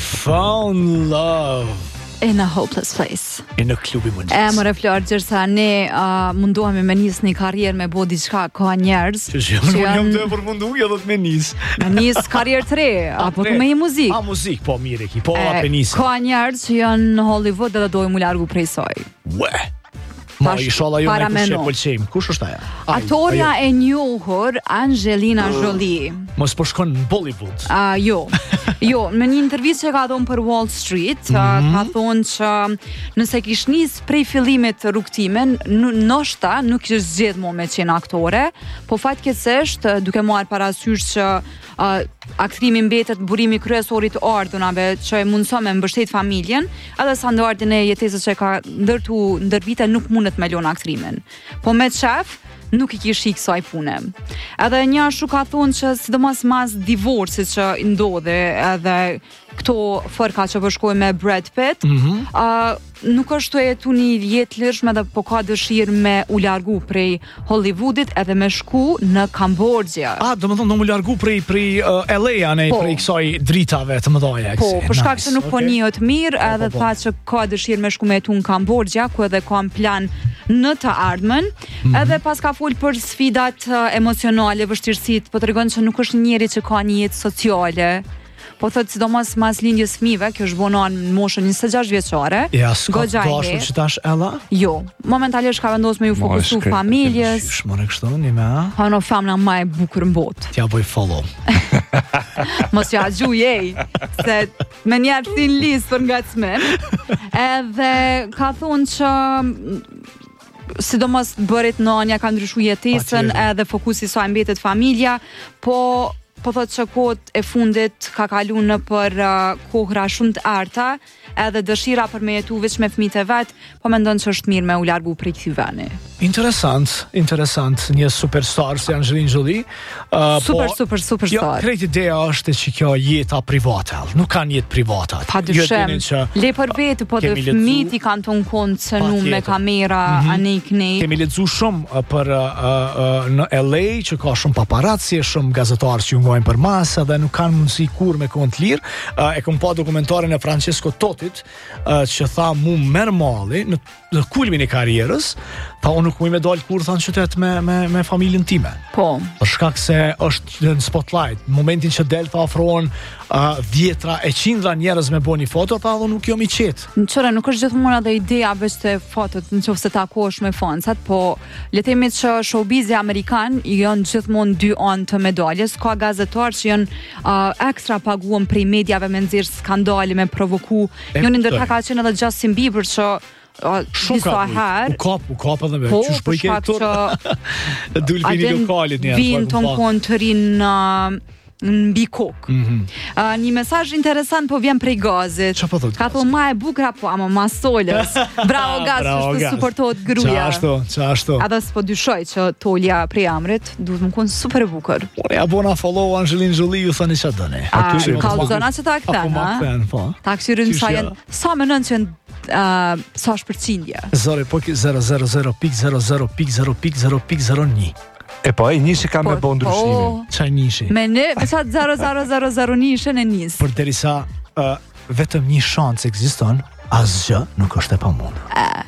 found love in a hopeless place. Në klubin mëngjes. More Flor, gjërsa ne mundohemi me nis një karrierë me bo diçka, ka njerëz që jam të përfunduar edhe të me nis. Me nis karrierë të re, apo të me një muzikë. Muzik, po mirë ki, po apo nis. Ka njerëz që janë në Hollywood dhe dojnë mu largu prej saj. Ue. Ma inshallah jo me kush e pëlqejm. Kush është ajo? Aktoria e njohur Angelina Jolie. Mos po shkon në Bollywood. Jo, me një intervistë që ka dhënë për Wall Street, ka thonë që nëse kish nis prej fillimit të rrugtimin, ndoshta nuk kish zgjedh më me qenë aktore, po fatkeqësisht duke marrë parasysh që aktrimi mbetet burimi kryesor i të ardhunave që e mundson me mbështet familjen, edhe standardin e jetesës që ka ndër vite nuk mundet me lënë aktrimin. Po me shef nuk i kish i kësaj pune. Edhe një ashtu ka thonë që sidomos mas divorcit që ndodhe edhe këto fërka që përshkoj me Brad Pitt, nuk është të jetu një jetë lirshme dhe po ka dëshirë me u largu prej Hollywoodit edhe me shku në Kambodja. Do më thonë do më largu prej LA-a prej kësaj dritave të mëdhaja. Po, për shkak se nuk po njihët mirë edhe tha që ka dëshirë me shku me jetu në Kambodja, ku edhe ka plan në të ardhmen, edhe pas ka fol për sfidat emocionale, vështirësit, po të regon që nuk është njeri që ka një jetë sociale. Po thot sidomos mas lindjes fëmijëve, kjo është bonon në moshën 26 vjeçare. Ja, s'ka dashur që tash Ella? Jo, momentalisht ka vendosur me ju fokusu familjes. Shmore kështu një me a? Ha në familja më e bukur në botë. T'ja bëj follow. Mos ja gjuj se me njerë thin listë për ngacmim. Edhe ka thonë që sidomos bërit nënja ka ndryshu jetesën edhe fokusi sa mbetet familja, po thot që kohët e fundit ka kalu në për kohëra shumë të arta, edhe dëshira për me jetu veç me fëmijët e vet, po mendon që është mirë me u largu prej këtij veni. Interesant, një superstar si Angelina Jolie. Superstar. Jo, krejt ideja është që kjo jeta private, nuk kanë jetë private. Padyshim. Le për vetë, po dhe fëmijët i kanë tonë kondicionu me kamera anikni. Kemi lexuar shumë për në LA që ka shumë paparazzi, shumë gazetarë që ngojnë për masa dhe nuk kanë mundësi kur me kohë të lirë. E kam pa dokumentarin e Francesco Totit që tha mu merr malli në kulmin e karrierës, tha unë nuk muj me dalë kur thanë qytet me familjen time. Po. Për shkak se është në spotlight. Në momentin që del të afrohen vjetra e qindra njerëz me bo një foto, tha dhe nuk jom i qetë. Në qëra, nuk është gjithmonë edhe ideja veç të fotot në qofë se takosh me fansat, po letemi që showbizi amerikan janë gjithmonë dy anë të medaljes, ka gazetar që janë ekstra paguën prej medjave me nxjerr skandale, me provoku. Njëri ndërta ka qenë edhe Justin Bieber që u kap edhe me që shpoj këtë dul vini lokalit njerë vinë të nkon të rinë në mbi kokë. Një mesazh interesant po vjen prej Gazit. Ka thonë ma e bukra po ama ma solës. Bravo Gaz, është suportohet gruaja. Qashtu. Edhe s'po dyshoj që tolja prej amrit duhet më konë super e bukur. Unë ja bona follow Angelina Jolie, ju thani që dëne. Kalzona që ta këthen, ta këshirin sa jenë, sa menën që sa është përcindja? 0.00.00.0.0.0.1 E po, e nishi ka me bo ndryshimin. Qaj nishi? Me ne, veçat 0.0.0.0 nishën e nis. Për derisa vetëm një shans ekziston, asgjë nuk është e pamundur.